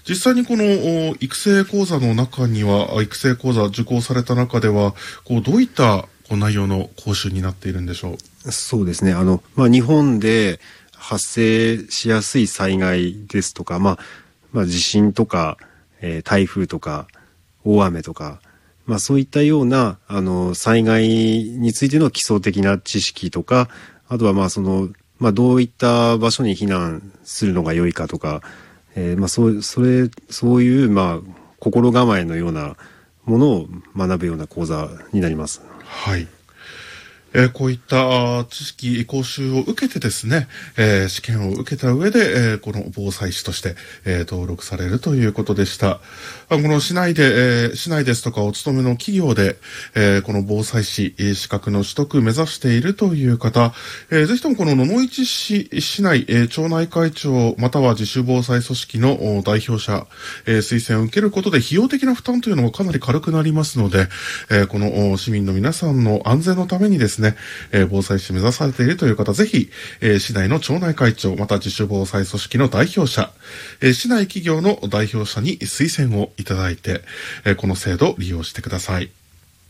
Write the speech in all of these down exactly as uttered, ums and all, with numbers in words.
実際にこの育成講座の中には、育成講座受講された中では、こうどういったこう内容の講習になっているんでしょう？ そうですね。あの、まあ、日本で発生しやすい災害ですとか、まあ、まあ、地震とか、えー、台風とか、大雨とか、まあ、そういったような、あの、災害についての基礎的な知識とか、あとはまあ、その、まあ、どういった場所に避難するのが良いかとか、えー、まあ、そう、それ、そういう、まあ、心構えのようなものを学ぶような講座になります。 はい。えー、こういった知識講習を受けてですね、えー、試験を受けた上で、えー、この防災士として、えー、登録されるということでした。この市内で、えー、市内ですとかお勤めの企業で、えー、この防災士資格の取得目指しているという方、えー、ぜひともこの野々市市市内、えー、町内会長または自主防災組織の代表者、えー、推薦を受けることで費用的な負担というのもかなり軽くなりますので、えー、この市民の皆さんの安全のためにですね、えー、防災士目指されているという方、ぜひ、えー、市内の町内会長また自主防災組織の代表者、えー、市内企業の代表者に推薦をいただいて、えー、この制度を利用してください。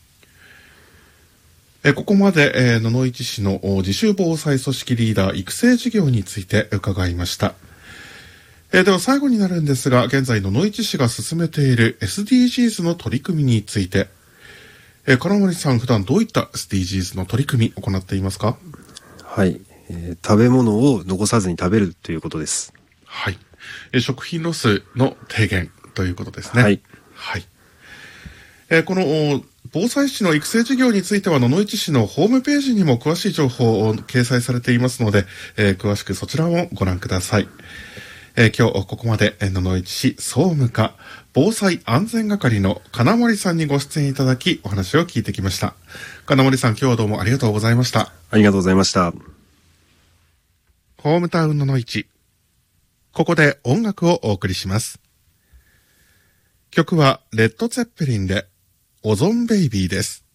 えー、ここまで、えー、野々市市の自主防災組織リーダー育成事業について伺いました。えー、では最後になるんですが、現在野々市市が進めている エスディージーズ の取り組みについて、えー、金森さん、普段どういった エスディージーズ の取り組みを行っていますか？ はい、えー、食べ物を残さずに食べるということです。 はい、えー、食品ロスの低減ということですね。 はい、 はい。えー、この防災士の育成事業については野々市市のホームページにも詳しい情報を掲載されていますので、えー、詳しくそちらをご覧ください。えー、今日ここまで野々市市総務課防災安全係の金森さんにご出演いただきお話を聞いてきました。金森さん、今日はどうもありがとうございました。 ありがとうございました。 ホームタウン野々市、ここで音楽をお送りします。曲はレッド・ツェッペリンでオゾンベイビーです。